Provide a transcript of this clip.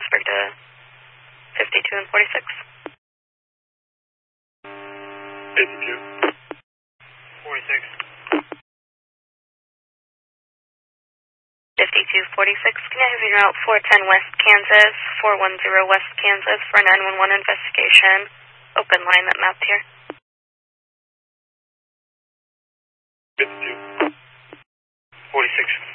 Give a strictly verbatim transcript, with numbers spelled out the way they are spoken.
Pittsburgh to fifty-two and forty-six. fifty-two. forty-six. fifty-two forty-six, can I have you route four ten West Kansas, four one zero West Kansas for a nine one one investigation? Open line that mapped here. fifty-two. forty-six.